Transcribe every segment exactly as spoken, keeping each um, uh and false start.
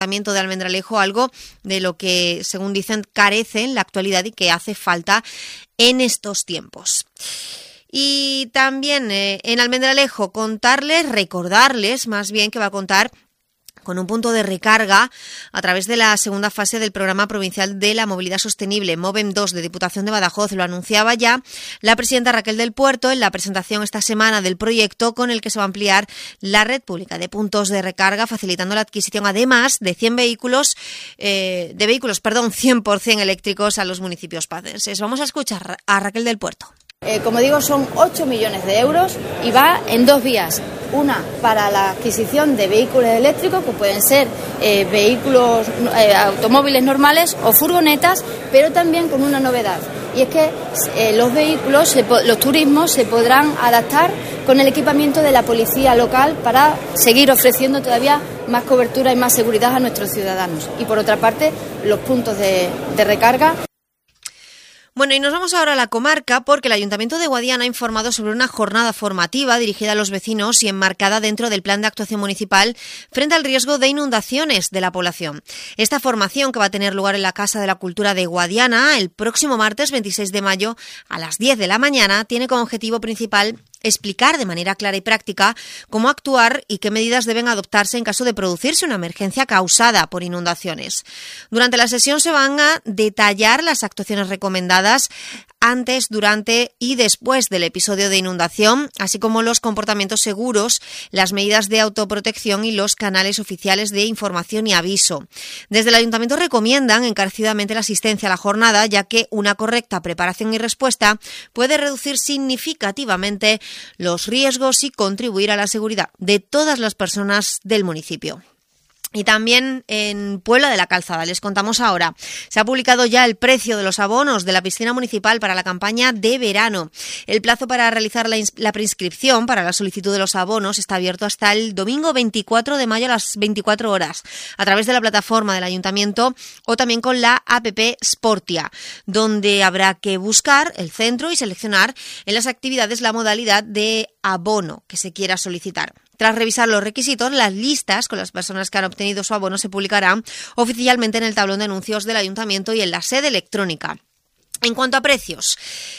de Almendralejo, algo de lo que, según dicen, carece en la actualidad y que hace falta en estos tiempos. Y también eh, en Almendralejo contarles, recordarles más bien que va a contar con un punto de recarga a través de la segunda fase del Programa Provincial de la Movilidad Sostenible, MOVEM dos, de Diputación de Badajoz. Lo anunciaba ya la presidenta Raquel del Puerto en la presentación esta semana del proyecto, con el que se va a ampliar la red pública de puntos de recarga, facilitando la adquisición además de cien vehículos, eh, de vehículos, perdón, cien por ciento eléctricos a los municipios pacenses. Vamos a escuchar a Raquel del Puerto. Eh, como digo, son ocho millones de euros y va en dos vías. Una para la adquisición de vehículos eléctricos, que pueden ser eh, vehículos, eh, automóviles normales o furgonetas, pero también con una novedad. Y es que eh, los vehículos, se, los turismos, se podrán adaptar con el equipamiento de la policía local para seguir ofreciendo todavía más cobertura y más seguridad a nuestros ciudadanos. Y por otra parte, los puntos de, de recarga. Bueno, y nos vamos ahora a la comarca, porque el Ayuntamiento de Guadiana ha informado sobre una jornada formativa dirigida a los vecinos y enmarcada dentro del Plan de Actuación Municipal frente al riesgo de inundaciones de la población. Esta formación, que va a tener lugar en la Casa de la Cultura de Guadiana el próximo martes veintiséis de mayo a las diez de la mañana, tiene como objetivo principal explicar de manera clara y práctica cómo actuar y qué medidas deben adoptarse en caso de producirse una emergencia causada por inundaciones. Durante la sesión se van a detallar las actuaciones recomendadas antes, durante y después del episodio de inundación, así como los comportamientos seguros, las medidas de autoprotección y los canales oficiales de información y aviso. Desde el Ayuntamiento recomiendan encarecidamente la asistencia a la jornada, ya que una correcta preparación y respuesta puede reducir significativamente los riesgos y contribuir a la seguridad de todas las personas del municipio. Y también en Puebla de la Calzada, les contamos ahora, se ha publicado ya el precio de los abonos de la piscina municipal para la campaña de verano. El plazo para realizar la, la preinscripción para la solicitud de los abonos está abierto hasta el domingo veinticuatro de mayo a las veinticuatro horas, a través de la plataforma del Ayuntamiento o también con la app Sportia, donde habrá que buscar el centro y seleccionar en las actividades la modalidad de abono que se quiera solicitar. Tras revisar los requisitos, las listas con las personas que han obtenido su abono se publicarán oficialmente en el tablón de anuncios del Ayuntamiento y en la sede electrónica. En cuanto a precios,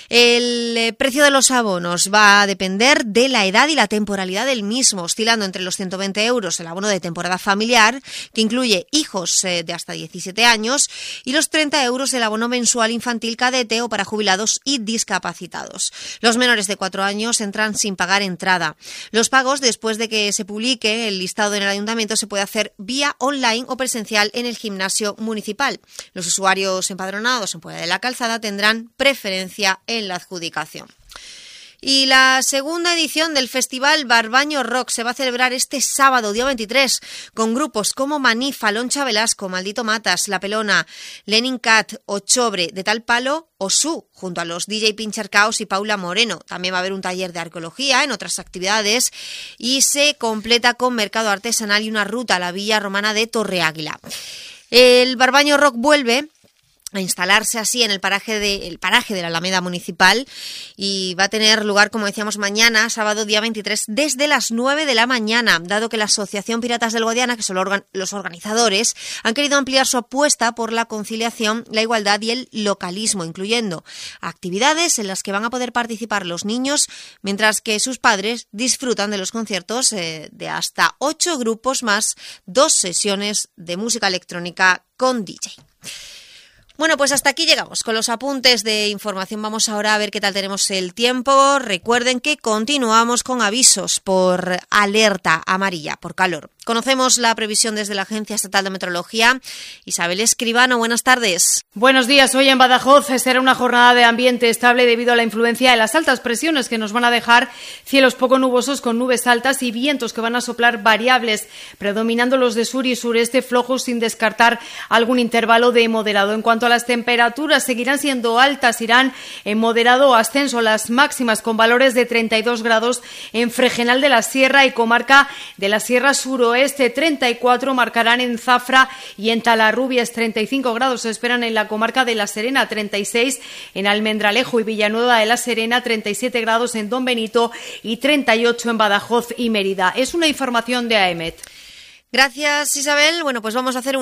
el precio de los abonos va a depender de la edad y la temporalidad del mismo, oscilando entre los ciento veinte euros el abono de temporada familiar, que incluye hijos de hasta diecisiete años, y los treinta euros el abono mensual infantil cadete o para jubilados y discapacitados. Los menores de cuatro años entran sin pagar entrada. Los pagos, después de que se publique el listado en el Ayuntamiento, se puede hacer vía online o presencial en el gimnasio municipal. Los usuarios empadronados en Puebla de la Calzada tendrán preferencia en la adjudicación. Y la segunda edición del Festival Barbaño Rock se va a celebrar este sábado, día veintitrés, con grupos como Manifa, Loncha Velasco, Maldito Matas, La Pelona, Lenin Cat, Ochobre, De Tal Palo o Su, junto a los D J Pincher Caos y Paula Moreno. También va a haber un taller de arqueología en otras actividades y se completa con mercado artesanal y una ruta a la Villa Romana de Torre Águila. El Barbaño Rock vuelve a instalarse así en el paraje de el paraje de la Alameda Municipal y va a tener lugar, como decíamos, mañana, sábado día veintitrés, desde las nueve de la mañana, dado que la Asociación Piratas del Guadiana, que son los organizadores, han querido ampliar su apuesta por la conciliación, la igualdad y el localismo, incluyendo actividades en las que van a poder participar los niños, mientras que sus padres disfrutan de los conciertos eh, de hasta ocho grupos más dos sesiones de música electrónica con D J. Bueno, pues hasta aquí llegamos con los apuntes de información. Vamos ahora a ver qué tal tenemos el tiempo. Recuerden que continuamos con avisos por alerta amarilla, por calor. Conocemos la previsión desde la Agencia Estatal de Meteorología. Isabel Escribano, buenas tardes. Buenos días. Hoy en Badajoz será una jornada de ambiente estable debido a la influencia de las altas presiones que nos van a dejar cielos poco nubosos con nubes altas y vientos que van a soplar variables, predominando los de sur y sureste flojos sin descartar algún intervalo de moderado. En cuanto a las temperaturas, seguirán siendo altas, irán en moderado ascenso las máximas con valores de treinta y dos grados en Fregenal de la Sierra y comarca de la Sierra Suroeste. treinta y cuatro marcarán en Zafra y en Talarrubias, treinta y cinco grados se esperan en la comarca de La Serena, treinta y seis en Almendralejo y Villanueva de la Serena, treinta y siete grados en Don Benito y treinta y ocho en Badajoz y Mérida. Es una información de AEMET. Gracias, Isabel. Bueno, pues vamos a hacer un